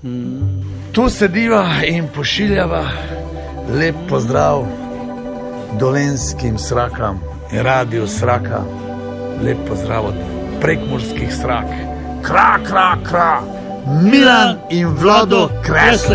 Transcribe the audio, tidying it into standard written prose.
Tu sediva in pošiljava lep pozdrav dolenjskim Srakam in radiju Sraka. Lep pozdrav od prekmurskih Srak. Kra, kra, kra, Milan in Vlado Kresli.